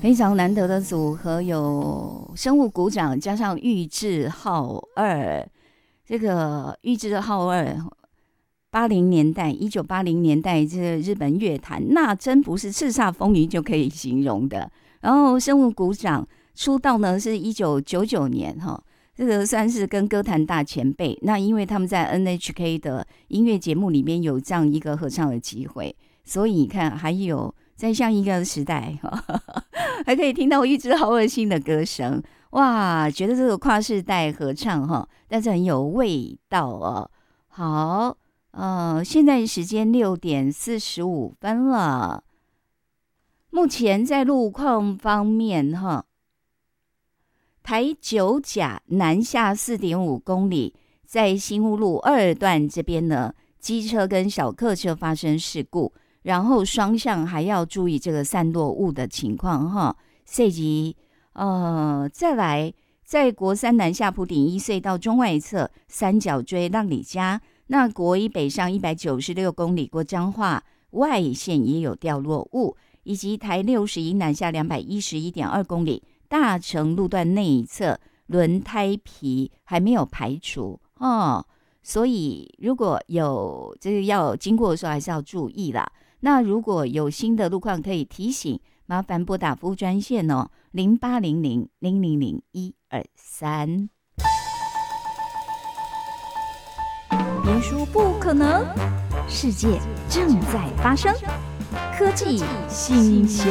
非常难得的组合，有生物股长加上玉置浩二。这个玉置浩二1980年代这个日本乐坛那真不是叱咤风云就可以形容的。然后生物股长出道呢是1999年哈，这个算是跟歌坛大前辈。那因为他们在 NHK 的音乐节目里面有这样一个合唱的机会，所以你看还有在像一个时代还可以听到玉置浩二新的歌声，哇，觉得这个跨世代合唱哈，但是很有味道哦。好，现在时间6:45了。目前在路况方面哈，台九甲南下4.5公里，在新屋路2段这边呢，机车跟小客车发生事故，然后双向还要注意这个散落物的情况哈。所以再来在国三南下埔顶一隧道中外侧三角锥浪里家，那国一北上196公里过彰化外线也有掉落物，以及台61南下211.2公里大成路段内侧轮胎皮还没有排除哦，所以如果有这个要经过的时候还是要注意啦。那如果有新的路况可以提醒，麻烦拨打服务专线哦，0800-000-123。别说不可能，世界正在发生，科技新鲜